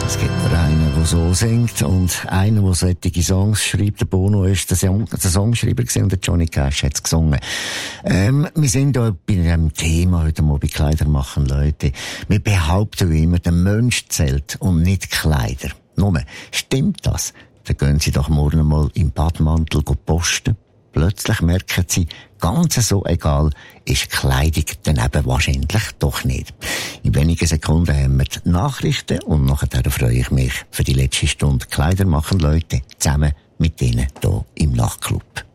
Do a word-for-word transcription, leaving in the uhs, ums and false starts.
Es gibt nur einen, der so singt und einer, der solche Songs schreibt. Der Bono ist der, Song, der Songschreiber gewesen und der Johnny Cash hat es gesungen. Ähm, wir sind da bei einem Thema heute mal bei Kleider machen, Leute. Wir behaupten immer, der Mensch zählt und nicht Kleider. Nur, stimmt das? Dann gehen Sie doch morgen mal im Badmantel posten. Plötzlich merken Sie, ganz so egal ist Kleidung dann eben wahrscheinlich doch nicht. In wenigen Sekunden haben wir die Nachrichten und nachher freue ich mich für die letzte Stunde Kleider machen, Leute, zusammen mit Ihnen hier im Nachtclub.